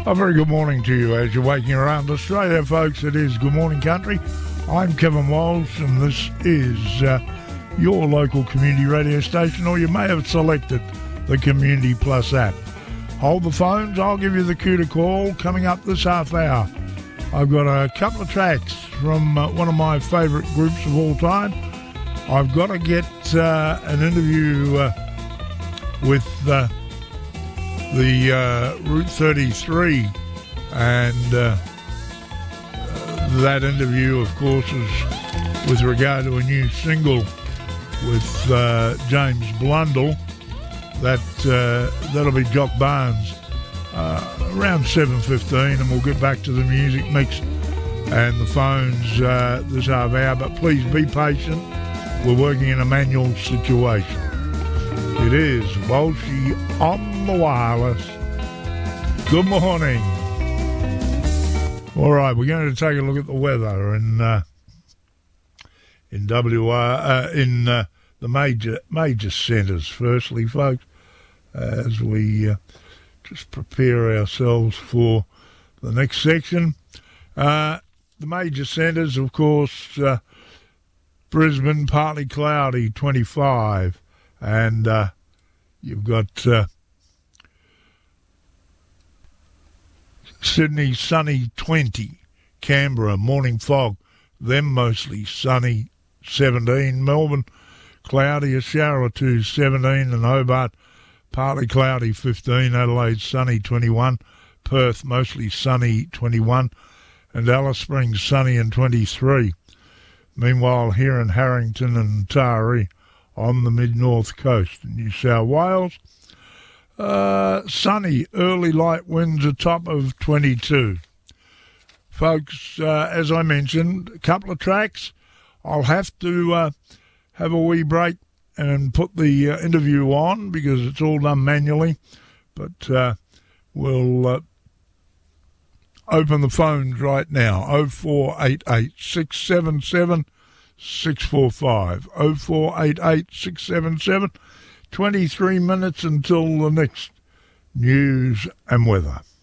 A very good morning to you as you're waking around Australia, folks. It is Good Morning Country. I'm Kevin Walsh, and this is your local community radio station, or you may have selected the Community Plus app. Hold the phones. I'll give you the cue to call. Coming up this half hour, I've got a couple of tracks from one of my favourite groups of all time. I've got to get an interview with the Route 33, and that interview, of course, is with regard to a new single with James Blundell. That'll be Jock Barnes around 7:15, and we'll get back to the music mix and the phones this half hour. But please be patient. We're working in a manual situation. It is Walshy on the wireless. Good morning. All right, we're going to take a look at the weather in WA, in the major centres. Firstly, folks, as we just prepare ourselves for the next section, the major centres, of course, Brisbane, partly cloudy, 25. And you've got Sydney, sunny, 20. Canberra, morning fog, them mostly sunny, 17. Melbourne, cloudy, a shower or two, 17. And Hobart, partly cloudy, 15. Adelaide, sunny, 21. Perth, mostly sunny, 21. And Alice Springs, sunny and 23. Meanwhile, here in Harrington and Taree, on the mid-north coast in New South Wales, sunny, early light winds, a top of 22. Folks, as I mentioned, a couple of tracks. I'll have to have a wee break and put the interview on because it's all done manually. But we'll open the phones right now, 0488 677 645, 0488 677. 23 minutes until the next news and weather.